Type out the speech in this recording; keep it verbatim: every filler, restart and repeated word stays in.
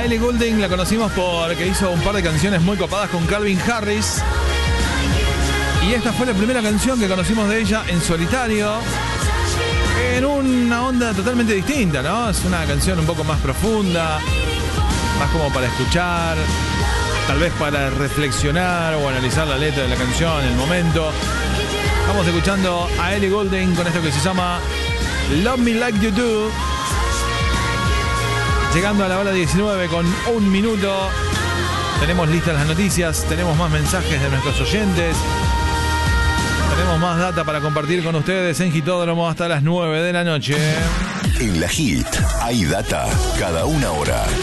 A Ellie Goulding la conocimos porque hizo un par de canciones muy copadas con Calvin Harris. Y esta fue la primera canción que conocimos de ella en solitario, en una onda totalmente distinta, ¿no? Es una canción un poco más profunda, más como para escuchar, tal vez para reflexionar o analizar la letra de la canción, el momento. Estamos escuchando a Ellie Goulding con esto que se llama Love Me Like You Do. Llegando a la hora diecinueve con un minuto. Tenemos listas las noticias, tenemos más mensajes de nuestros oyentes. Tenemos más data para compartir con ustedes en Hitódromo hasta las nueve de la noche. En la Hit hay data cada una hora.